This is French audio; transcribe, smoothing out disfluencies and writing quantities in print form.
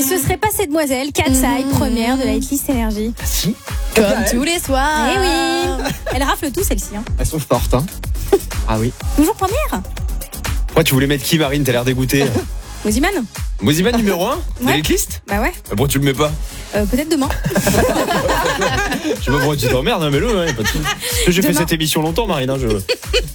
ce serait pas cette demoiselle, Katsai, première de la hitlist Énergie. Si. Comme tous les soirs. Eh oui. Elle rafle tout celle-ci. Elles sont fortes, hein. Ah oui. Toujours première. Pourquoi tu voulais mettre qui, Marine? T'as l'air dégoûtée. Moziman. Moziman numéro 1 de Ouais. l'hitlist? Bah ouais. Bon, tu le mets pas. Peut-être demain. Je sais pas pourquoi tu t'emmerdes, hein, mets-le, hein, pas de soucis. J'ai fait Demain. cette émission longtemps, Marine. Hein,